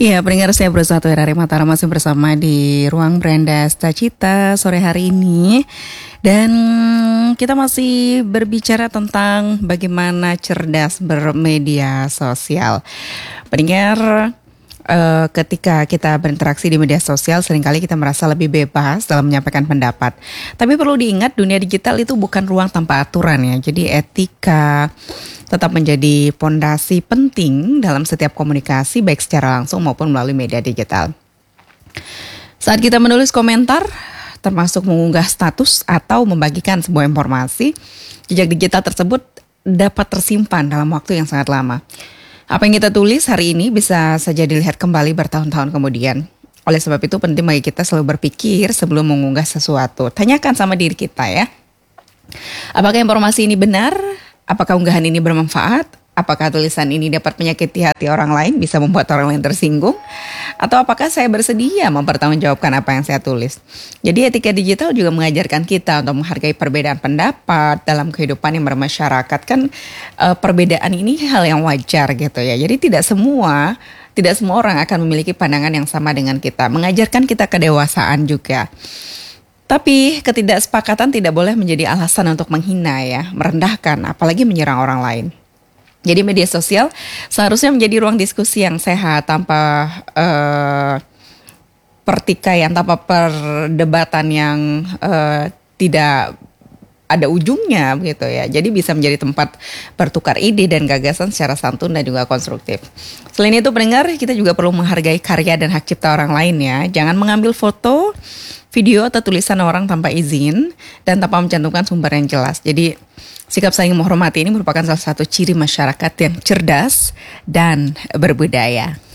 Iya, pendengar saya berusaha dari Mataram masih bersama di Ruang Beranda Cita sore hari ini. Dan kita masih berbicara tentang bagaimana cerdas bermedia sosial. Pendengar, ketika kita berinteraksi di media sosial seringkali kita merasa lebih bebas dalam menyampaikan pendapat. Tapi perlu diingat dunia digital itu bukan ruang tanpa aturan ya. Jadi etika tetap menjadi pondasi penting dalam setiap komunikasi baik secara langsung maupun melalui media digital. Saat kita menulis komentar, termasuk mengunggah status atau membagikan sebuah informasi, jejak digital tersebut dapat tersimpan dalam waktu yang sangat lama. Apa yang kita tulis hari ini bisa saja dilihat kembali bertahun-tahun kemudian. Oleh sebab itu penting bagi kita selalu berpikir sebelum mengunggah sesuatu. Tanyakan sama diri kita ya. Apakah informasi ini benar? Apakah unggahan ini bermanfaat? Apakah tulisan ini dapat menyakiti hati orang lain, bisa membuat orang lain tersinggung? Atau apakah saya bersedia mempertanggungjawabkan apa yang saya tulis? Jadi etika digital juga mengajarkan kita untuk menghargai perbedaan pendapat dalam kehidupan yang bermasyarakat. Kan perbedaan ini hal yang wajar gitu ya. Jadi tidak semua orang akan memiliki pandangan yang sama dengan kita. Mengajarkan kita kedewasaan juga. Tapi ketidaksepakatan tidak boleh menjadi alasan untuk menghina ya, merendahkan, apalagi menyerang orang lain. Jadi media sosial seharusnya menjadi ruang diskusi yang sehat tanpa pertikaian, tanpa perdebatan yang tidak ada ujungnya begitu ya. Jadi bisa menjadi tempat bertukar ide dan gagasan secara santun dan juga konstruktif. Selain itu pendengar, kita juga perlu menghargai karya dan hak cipta orang lain ya. Jangan mengambil foto, video atau tulisan orang tanpa izin dan tanpa mencantumkan sumber yang jelas. Jadi sikap saling menghormati ini merupakan salah satu ciri masyarakat yang cerdas dan berbudaya.